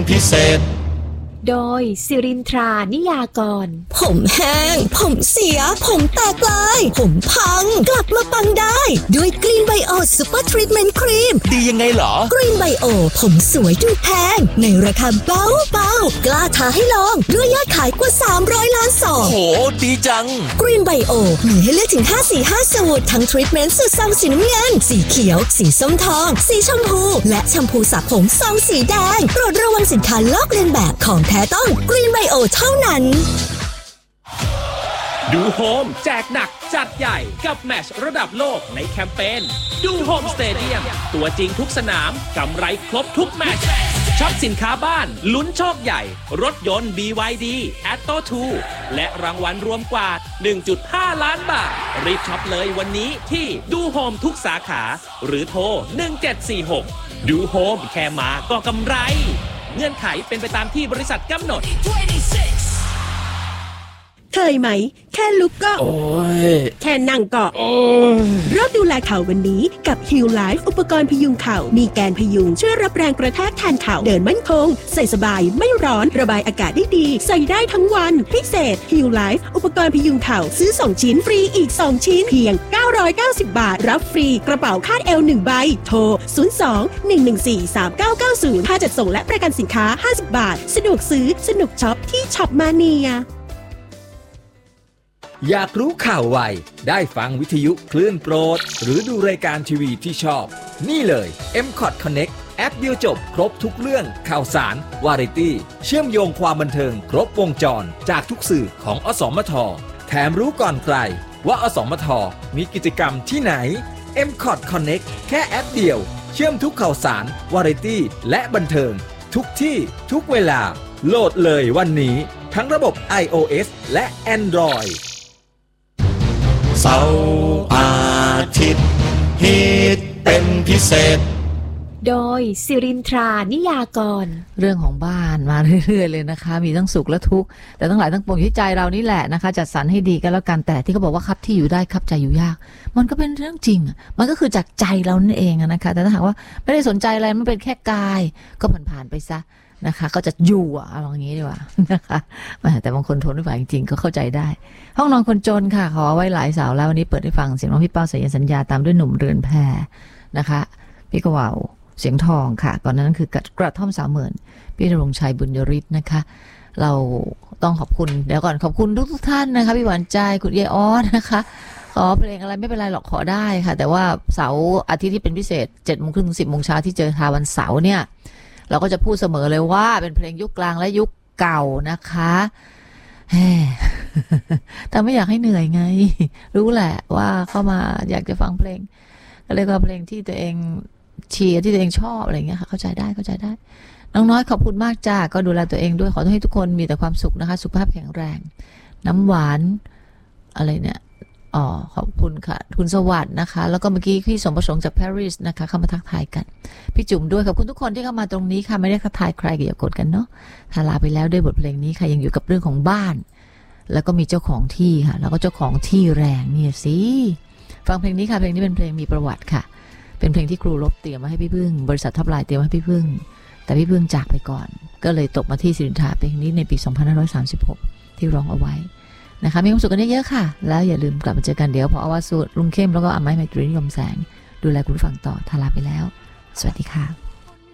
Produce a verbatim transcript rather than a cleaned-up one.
พิเศษโดยสิรินทรานิยากรผมแห้งผมเสียผมแตกลายผมพังกลับมาปังได้ด้วยกรีนไบโอซูเปอร์ทรีทเมนต์ครีมดียังไงเหรอกรีนไบโอผมสวยดูแพงในราคาเบาเบากล้าท้าให้ลองด้วยยอดขายกว่าสามร้อยล้านซองโหดีจังกรีนไบโอมีให้เลือกถึงห้าสีห้าสูตรทั้งทรีทเมนต์สูตรซองสีน้ำเงินสีเขียวสีส้มทองสีชมพูและแชมพูสระผมซองสีแดงโปรดระวังสินค้าลอกเลียนแบบของแท้ต้องกรีนไบโอเท่านั้นดูโฮมแจกหนักจัดใหญ่กับแมตช์ระดับโลกในแคมเปญดูโฮมสเตเดียมตัวจริงทุกสนามกำไรครบทุกแมตช์ช็อปสินค้าบ้านลุ้นโชคใหญ่รถยนต์ บี วาย ดี Atto ทู และรางวัลรวมกว่า หนึ่งจุดห้า ล้านบาทรีบช็อปเลยวันนี้ที่ดูโฮมทุกสาขาหรือโทรหนึ่งเจ็ดสี่หกดูโฮมแค่มาก็กำไรเงื่อนไขเป็นไปตามที่บริษัทกำหนดเคยไหมแค่ลุกก็โอ้ยแค่นั่งก็โอ้ยเริ่มดูแลเข่าวันนี้กับ Heal Life อุปกรณ์พยุงเข่ามีแกนพยุงช่วยรับแรงกระแทกแทนเข่าเดินมั่นคงใส่สบายไม่ร้อนระบายอากาศได้ดีใส่ได้ทั้งวันพิเศษ Heal Life อุปกรณ์พยุงเข่าซื้อสองชิ้นฟรีอีกสองชิ้นเพียงเก้าร้อยเก้าสิบบาทรับฟรีกระเป๋าคาดเอวหนึ่งใบโทรศูนย์ สอง หนึ่ง หนึ่ง สี่ สาม เก้า เก้า ศูนย์ค่าจัดส่งและประกันสินค้าห้าสิบบาทสะดวกซื้อสนุกช็อปที่ช็อปมาเนียอยากรู้ข่าวไวได้ฟังวิทยุคลื่นโปรดหรือดูรายการทีวีที่ชอบนี่เลย เอ็ม คอท Connect แอปเดียวจบครบทุกเรื่องข่าวสารวาไรตี้เชื่อมโยงความบันเทิงครบวงจรจากทุกสื่อของอสมทแถมรู้ก่อนใครว่าอสมทมีกิจกรรมที่ไหน เอ็ม คอท Connect แค่แอปเดียวเชื่อมทุกข่าวสารวาไรตี้และบันเทิงทุกที่ทุกเวลาโหลดเลยวันนี้ทั้งระบบ iOS และ Android เสาร์อาทิตย์ฮิตเป็นพิเศษโดยสิรินทรานิยากรเรื่องของบ้านมาเรื่อยๆเลยนะคะมีทั้งสุขและทุกข์แต่ทั้งหลายทั้งปวงที่ใจเรานี่แหละนะคะจัดสรรให้ดีกันแล้วกันแต่ที่เขาบอกว่าคับที่อยู่ได้คับใจอยู่ยากมันก็เป็นเรื่องจริงมันก็คือจากใจเรานั่นเองนะคะแต่ถ้าหากว่าไม่ได้สนใจอะไรมันเป็นแค่กายก็ผ่านๆไปซะนะคะก็จะอยู่อ่ะเอาอย่างนี้ดีกว่านะคะแต่บางคนทนไม่ไหวจริงๆก็เข้าใจได้ห้องนอนคนจนค่ะขอไว้หลายสาวแล้ววันนี้เปิดให้ฟังเสียงน้องพี่เป้าสายันสัญญาตามด้วยหนุ่มเรือนแพนะคะพี่กวาวเสียงทองค่ะก่อนนั้นคือกระท่อมสาวหมื่นพี่ณรงค์ชัยบุญยริศนะคะเราต้องขอบคุณเดี๋ยวก่อนขอบคุณทุกๆท่านนะคะพี่หวานใจคุณยายออสนะคะขอเพลงอะไรไม่เป็นไรหรอกขอได้ค่ะแต่ว่าเสาร์อาทิตย์ที่เป็นพิเศษ เจ็ดโมงครึ่งถึง สิบโมงเช้าที่เจอทาวันเสาร์เนี่ยเราก็จะพูดเสมอเลยว่าเป็นเพลงยุคกลางและยุคเก่านะคะแต่ไม่อยากให้เหนื่อยไงรู้แหละว่าเข้ามาอยากจะฟังเพลงก็เลยก็เพลงที่ตัวเองเชียร์ที่ตัวเองชอบอะไรอย่างเงี้ยค่ะเข้าใจได้เข้าใจได้น้องน้อยขอบคุณมากจ้าก็ดูแลตัวเองด้วยขอให้ทุกคนมีแต่ความสุขนะคะสุขภาพแข็งแรงน้ำหวานอะไรเนี่ยอ๋อขอบคุณค่ะคุณสวัสดิ์นะคะแล้วก็เมื่อกี้พี่สมประสงค์จากปารีสนะคะเข้ามาทักทายกันพี่จุ๋มด้วยขอบคุณทุกคนที่เข้ามาตรงนี้ค่ะไม่ได้ทักทายใครอย่ากดกันเนาะทาลาไปแล้วด้วยบทเพลงนี้ค่ะยังอยู่กับเรื่องของบ้านแล้วก็มีเจ้าของที่ค่ะแล้วก็เจ้าของที่แรงเนี่ยสิฟังเพลงนี้ค่ะเพลงนี้เป็นเพลงมีประวัติค่ะเป็นเพลงที่ครูลบเตรียมมาให้พี่พึ่งบริษัทท็อปไลน์เตรียมให้พี่พึ่งแต่พี่พึ่งจากไปก่อนก็เลยตกมาที่สิรินทราเพลงนี้ในปีสองพันห้าร้อยสามสิบหกที่ร้องเอาไว้นะคะมีความสุขกันเยอะๆค่ะแล้วอย่าลืมกลับมาเจอกันเดี๋ยวพออวสุลุงเข้มแล้วก็อาไม้ไมตรีนิยมแสงดูแลคุณผู้ฟังต่อทาลาไปแล้วสวัสดีค่ะ